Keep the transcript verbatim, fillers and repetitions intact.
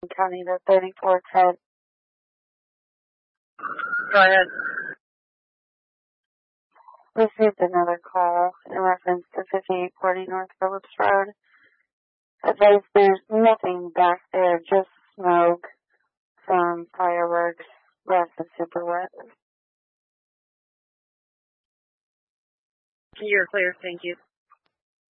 County to thirty-four ten. Go ahead. Received another call in reference to fifty-eight forty North Phillips Road. Advised there's nothing back there, just smoke from fireworks. Grass is super wet. You're clear, thank you.